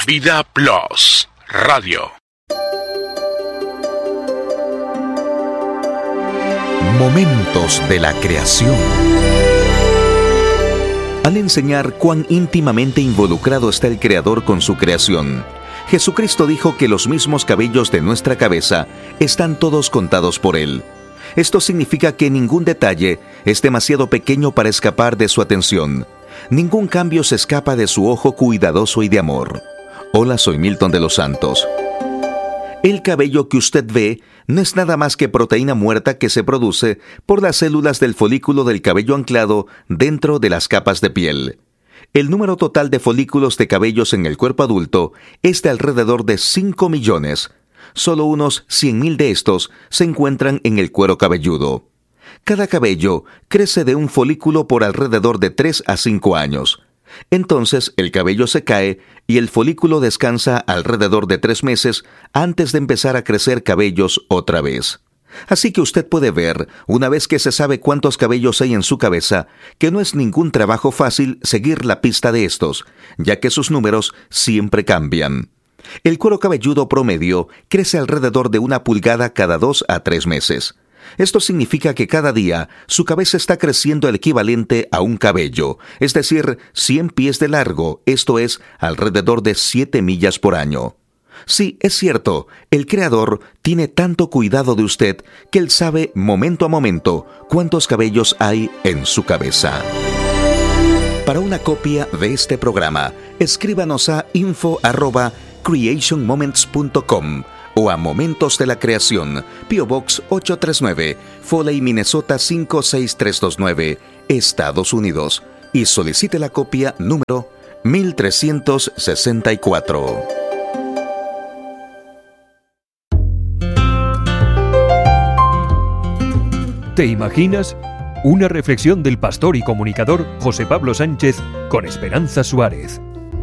Vida Plus Radio. Momentos de la creación. Al enseñar cuán íntimamente involucrado está el Creador con su creación, Jesucristo dijo que los mismos cabellos de nuestra cabeza están todos contados por Él. Esto significa que ningún detalle es demasiado pequeño para escapar de su atención. Ningún cambio se escapa de su ojo cuidadoso y de amor. Hola, soy Milton de los Santos. El cabello que usted ve no es nada más que proteína muerta que se produce por las células del folículo del cabello anclado dentro de las capas de piel. El número total de folículos de cabellos en el cuerpo adulto es de alrededor de 5 millones. Solo unos 100,000 de estos se encuentran en el cuero cabelludo. Cada cabello crece de un folículo por alrededor de 3 a 5 años. Entonces el cabello se cae y el folículo descansa alrededor de 3 meses antes de empezar a crecer cabellos otra vez. Así que usted puede ver, una vez que se sabe cuántos cabellos hay en su cabeza, que no es ningún trabajo fácil seguir la pista de estos, ya que sus números siempre cambian. El cuero cabelludo promedio crece alrededor de 1 pulgada cada 2 a 3 meses. Esto significa que cada día su cabeza está creciendo el equivalente a un cabello, es decir, 100 pies de largo, esto es, alrededor de 7 millas por año. Sí, es cierto, el Creador tiene tanto cuidado de usted que Él sabe momento a momento cuántos cabellos hay en su cabeza. Para una copia de este programa, escríbanos a info@creationmoments.com o a Momentos de la Creación, P.O. Box 839, Foley, Minnesota 56329, Estados Unidos, y solicite la copia número 1364. ¿Te imaginas? Una reflexión del pastor y comunicador José Pablo Sánchez con Esperanza Suárez.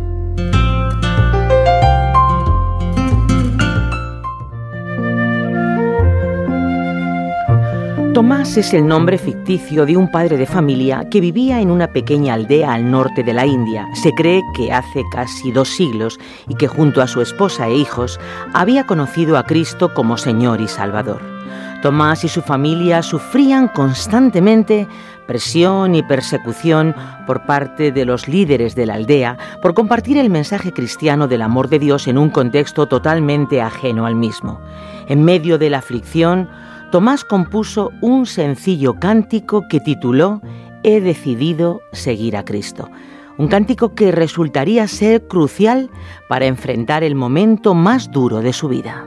Tomás es el nombre ficticio de un padre de familia que vivía en una pequeña aldea al norte de la India. Se cree que hace casi 2 siglos y que junto a su esposa e hijos había conocido a Cristo como Señor y Salvador. Tomás y su familia sufrían constantemente presión y persecución por parte de los líderes de la aldea por compartir el mensaje cristiano del amor de Dios en un contexto totalmente ajeno al mismo. En medio de la aflicción, Tomás compuso un sencillo cántico que tituló «He decidido seguir a Cristo». Un cántico que resultaría ser crucial para enfrentar el momento más duro de su vida.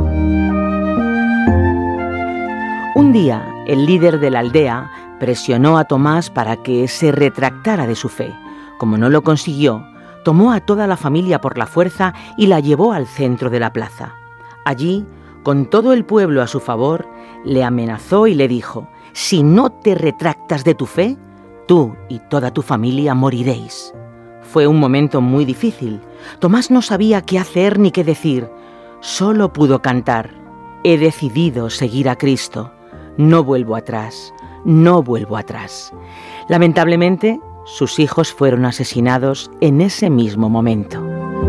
Un día, el líder de la aldea presionó a Tomás para que se retractara de su fe. Como no lo consiguió, tomó a toda la familia por la fuerza y la llevó al centro de la plaza. Allí, con todo el pueblo a su favor, le amenazó y le dijo: «Si no te retractas de tu fe, tú y toda tu familia moriréis». Fue un momento muy difícil. Tomás no sabía qué hacer ni qué decir. Solo pudo cantar: «He decidido seguir a Cristo. No vuelvo atrás, no vuelvo atrás». Lamentablemente, sus hijos fueron asesinados en ese mismo momento.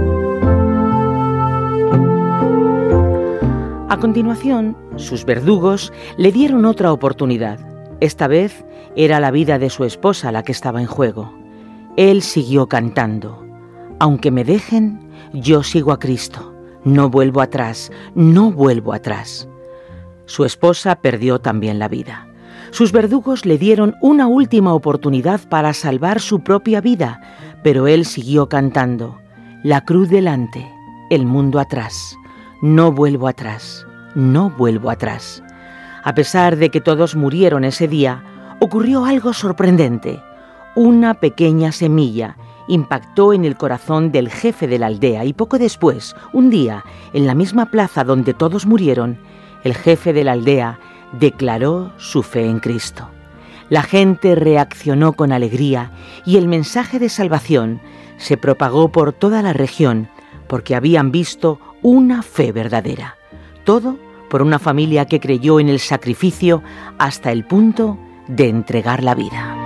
A continuación, sus verdugos le dieron otra oportunidad. Esta vez era la vida de su esposa la que estaba en juego. Él siguió cantando: «Aunque me dejen, yo sigo a Cristo. No vuelvo atrás, no vuelvo atrás». Su esposa perdió también la vida. Sus verdugos le dieron una última oportunidad para salvar su propia vida, pero él siguió cantando: «La cruz delante, el mundo atrás. No vuelvo atrás, no vuelvo atrás». A pesar de que todos murieron ese día, ocurrió algo sorprendente. Una pequeña semilla impactó en el corazón del jefe de la aldea y poco después, un día, en la misma plaza donde todos murieron, el jefe de la aldea declaró su fe en Cristo. La gente reaccionó con alegría y el mensaje de salvación se propagó por toda la región porque habían visto una fe verdadera. Todo por una familia que creyó en el sacrificio hasta el punto de entregar la vida.